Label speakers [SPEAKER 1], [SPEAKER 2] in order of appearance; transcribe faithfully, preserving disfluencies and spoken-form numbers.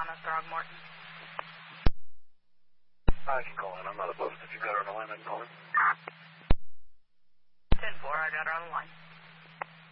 [SPEAKER 1] on us, Throgmorton.
[SPEAKER 2] I can call in. I'm not opposed. If you got her on the line, I can call in.
[SPEAKER 1] ten four, I got her on the line.